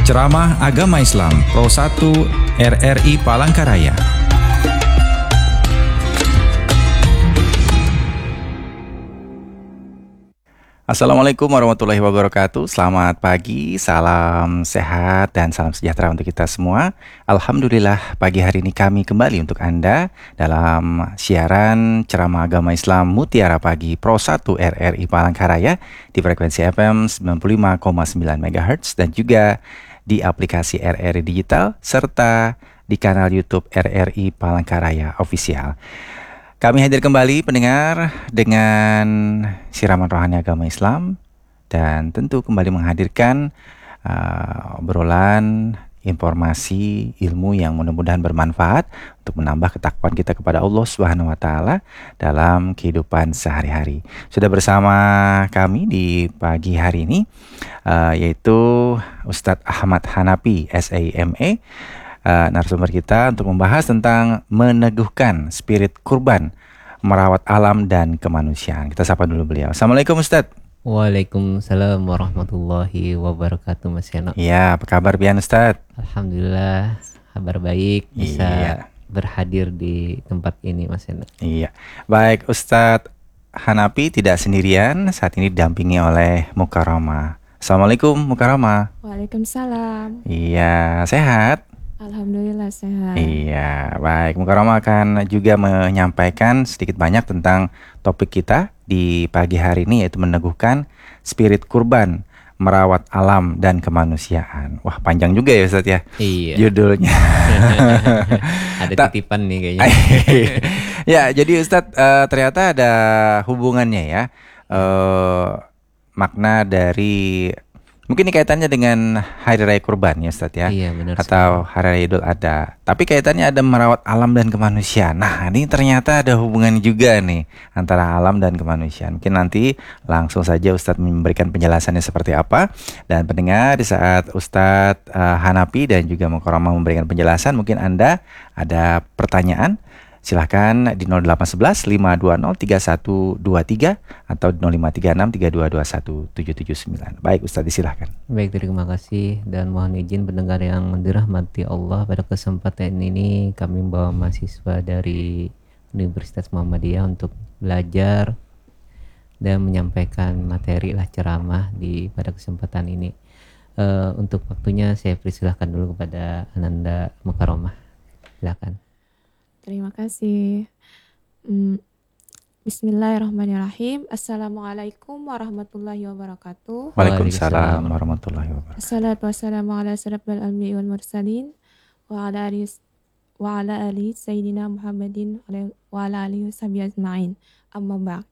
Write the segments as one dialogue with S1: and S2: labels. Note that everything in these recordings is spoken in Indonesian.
S1: Ceramah Agama Islam Pro 1 RRI Palangkaraya. Assalamualaikum warahmatullahi wabarakatuh. Selamat pagi, salam sehat dan salam sejahtera untuk kita semua. Alhamdulillah pagi hari ini kami kembali untuk Anda dalam siaran ceramah agama Islam Mutiara Pagi Pro 1 RRI Palangkaraya di frekuensi FM 95,9 MHz dan juga di aplikasi RRI Digital serta di kanal YouTube RRI Palangkaraya Official. Kami hadir kembali pendengar dengan siraman rohani agama Islam dan tentu kembali menghadirkan obrolan, informasi, ilmu yang mudah-mudahan bermanfaat untuk menambah ketakwaan kita kepada Allah Subhanahu wa taala dalam kehidupan sehari-hari. Sudah bersama kami di pagi hari ini yaitu Ustadz Ahmad Hanapi SAMA, narasumber kita untuk membahas tentang meneguhkan spirit kurban, merawat alam dan kemanusiaan. Kita sapa dulu beliau. Assalamualaikum Ustadz.
S2: Waalaikumsalam warahmatullahi wabarakatuh, Mas Yano.
S1: Iya, apa kabar Bian Ustadz?
S2: Alhamdulillah, kabar baik, bisa berhadir di tempat ini, Mas Yano.
S1: Iya, baik Ustadz Hanapi tidak sendirian, saat ini didampingi oleh Mukarramah. Assalamualaikum Mukarramah.
S3: Waalaikumsalam.
S1: Iya, sehat?
S3: Alhamdulillah sehat.
S1: Iya, baik. Mukarramah akan juga menyampaikan sedikit banyak tentang topik kita di pagi hari ini, yaitu meneguhkan spirit kurban, merawat alam dan kemanusiaan. Wah, panjang juga ya Ustadz ya.
S2: Iya.
S1: Judulnya.
S2: Ada titipan nih kayaknya.
S1: Ya, jadi Ustadz ternyata ada hubungannya ya. Makna dari mungkin ini kaitannya dengan Hari Raya Kurban ya Ustadz ya.
S2: Iya, benar.
S1: Atau Hari Raya Idul Adha. Tapi kaitannya ada merawat alam dan kemanusiaan. Nah, ini ternyata ada hubungan juga nih antara alam dan kemanusiaan. Mungkin nanti langsung saja Ustadz memberikan penjelasannya seperti apa. Dan pendengar, di saat Ustadz Hanapi dan juga Mukarramah memberikan penjelasan, mungkin Anda ada pertanyaan, silahkan di 0811 520 3123 atau di 0536 3221 779. Baik Ustaz, disilahkan.
S2: Baik, terima kasih dan mohon izin pendengar yang dirahmati Allah, pada kesempatan ini kami membawa mahasiswa dari Universitas Muhammadiyah untuk belajar dan menyampaikan materi ceramah pada kesempatan ini. Untuk waktunya saya persilahkan dulu kepada Ananda Mukarramah. Silakan.
S3: Terima kasih. Bismillahirrahmanirrahim. Assalamualaikum warahmatullahi wabarakatuh.
S1: Waalaikumsalam warahmatullahi wabarakatuh.
S3: Assalatu wassalamu ala asyrafil anbiya'i wal mursalin wa ala ali sayyidina Muhammadin wa ala alihi washabihi ajma'in. Amma ba'd.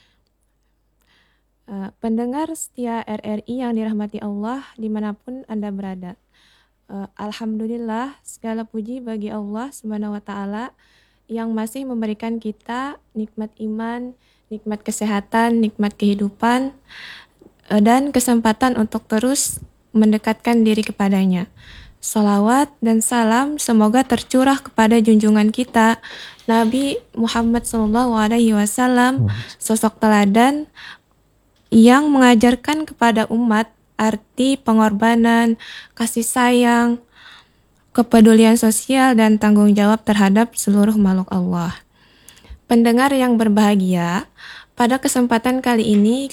S3: Pendengar setia RRI yang dirahmati Allah dimanapun Anda berada. Alhamdulillah, segala puji bagi Allah Subhanahu wa taala yang masih memberikan kita nikmat iman, nikmat kesehatan, nikmat kehidupan dan kesempatan untuk terus mendekatkan diri kepadanya. Salawat dan salam semoga tercurah kepada junjungan kita Nabi Muhammad SAW, sosok teladan yang mengajarkan kepada umat arti pengorbanan, kasih sayang, kepedulian sosial, dan tanggung jawab terhadap seluruh makhluk Allah. Pendengar yang berbahagia, pada kesempatan kali ini